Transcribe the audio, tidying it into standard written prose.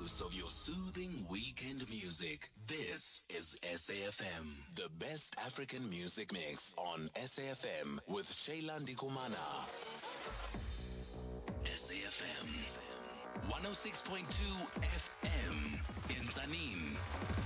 dose of your soothing weekend music. This is SAFM, the best African music mix on SAFM with Shayla Ndikumana. SAFM 106.2 FM in Zanin.